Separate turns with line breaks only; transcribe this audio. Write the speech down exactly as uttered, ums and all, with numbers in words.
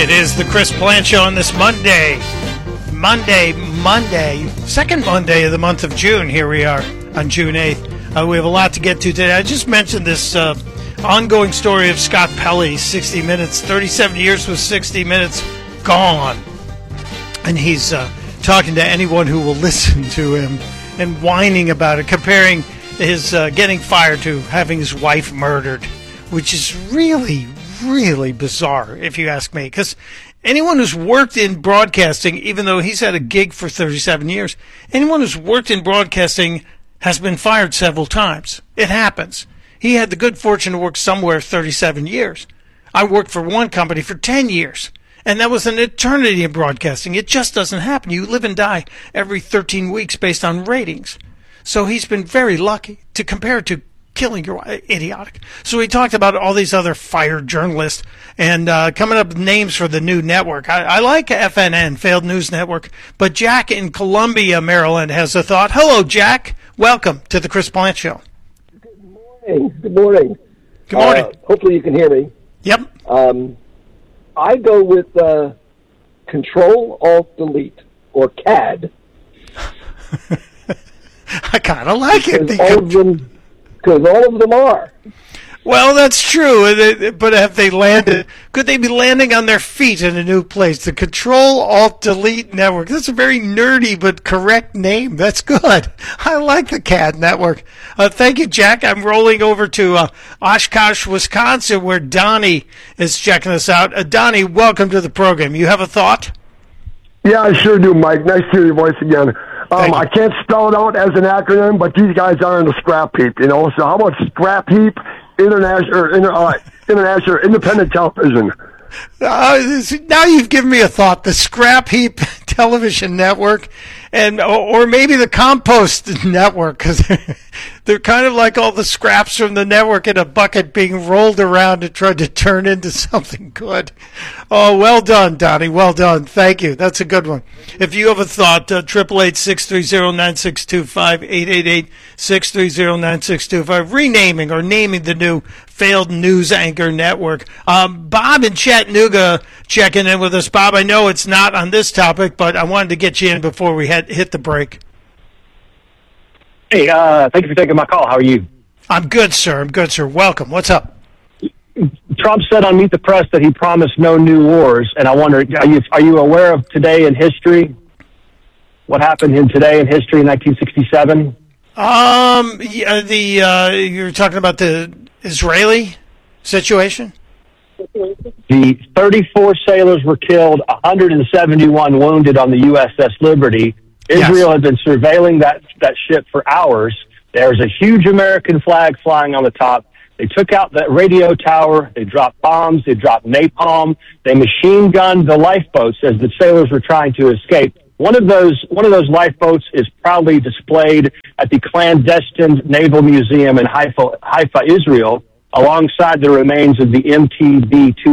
It is the Chris Plante Show on this Monday. Monday, Monday, second Monday of the month of June. Here we are on June eighth. Uh, we have a lot to get to today. I just mentioned this uh, ongoing story of Scott Pelley, sixty minutes, thirty-seven years with sixty minutes, gone. And he's uh, talking to anyone who will listen to him and whining about it, comparing his uh, getting fired to having his wife murdered, which is really, really bizarre, if you ask me. Because anyone who's worked in broadcasting, even though he's had a gig for thirty-seven years, anyone who's worked in broadcasting has been fired several times. It happens. He had the good fortune to work somewhere thirty-seven years. I worked for one company for ten years, and that was an eternity in broadcasting. It just doesn't happen. You live and die every thirteen weeks based on ratings. So he's been very lucky. To compare it to killing your wife, idiotic. So he talked about all these other fired journalists and uh, coming up with names for the new network. I, I like F N N, Failed News Network, but Jack in Columbia, Maryland has a thought. Hello, Jack. Welcome to the Chris Plante Show.
Good morning. Good morning.
Good morning.
Uh, hopefully you can hear me.
Yep.
Um, I go with uh, Control Alt Delete, or C A D.
I kind of like it.
Because all, of them, because all of them are. Well,
that's true, but have they landed? Could they be landing on their feet in a new place? The Control Alt Delete Network. That's a very nerdy but correct name. That's good. I like the C A D network. Uh, thank you, Jack. I'm rolling over to uh, Oshkosh, Wisconsin, where Donnie is checking us out. Uh, Donnie, welcome to the program. You have a thought?
Yeah, I sure do, Mike. Nice to hear your voice again. Um, I can't spell it out as an acronym, but these guys are in the scrap heap, you know. So how about scrap heap, international, or inter, uh, international, independent television?
Uh, now you've given me a thought. The Scrap Heap Television Network, and or maybe the Compost Network, because they're kind of like all the scraps from the network in a bucket being rolled around and tried to turn into something good. Oh, well done, Donnie. Well done. Thank you. That's a good one. If you have a thought, triple eight six three zero nine six two five, eight eight eight six three zero nine six two five, renaming or naming the new Failed News Anchor Network. Um, Bob in Chattanooga checking in with us. Bob, I know it's not on this topic, but I wanted to get you in before we had hit the break.
Hey, uh, thank you for taking my call. How are you?
I'm good, sir. I'm good, sir. Welcome. What's up?
Trump said on Meet the Press that he promised no new wars, and I wonder, are you are you aware of today in history? What happened in today in history in nineteen sixty-seven?
Um, yeah, the uh, you're talking about the Israeli situation?
The thirty-four sailors were killed, one hundred seventy-one wounded on the U S S Liberty. Israel yes. had been surveilling that, that ship for hours. There's a huge American flag flying on the top. They took out that radio tower. They dropped bombs. They dropped napalm. They machine gunned the lifeboats as the sailors were trying to escape. One of those one of those lifeboats is proudly displayed at the clandestine Naval Museum in Haifa, Haifa, Israel, alongside the remains of the M T B two